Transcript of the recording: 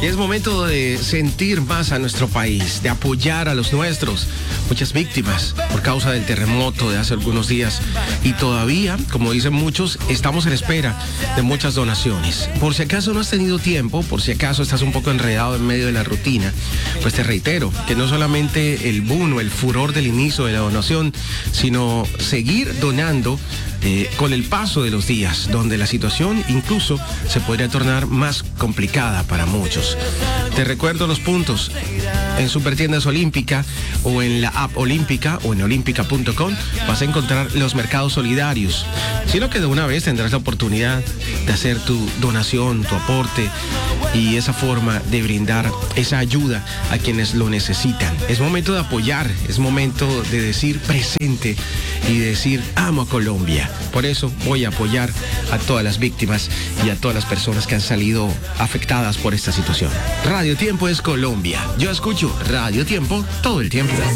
Y es momento de sentir más a nuestro país, de apoyar a los nuestros. Muchas víctimas por causa del terremoto de hace algunos días. Y todavía, como dicen muchos, estamos en espera de muchas donaciones. Por si acaso no has tenido tiempo, por si acaso estás un poco enredado en medio de la rutina, pues te reitero que no solamente el boom o el furor del inicio de la donación, sino seguir donando con el paso de los días, donde la situación incluso se podría tornar más complicada para muchos. Te recuerdo los puntos. En Supertiendas Olímpica o en la app Olímpica o en olímpica.com vas a encontrar los mercados solidarios. Sino que de una vez tendrás la oportunidad de hacer tu donación, tu aporte y esa forma de brindar esa ayuda a quienes lo necesitan. Es momento de apoyar, es momento de decir presente y decir amo a Colombia. Por eso voy a apoyar a todas las víctimas y a todas las personas que han salido afectadas por esta situación. Radio Tiempo es Colombia. Yo escucho Radio Tiempo todo el tiempo.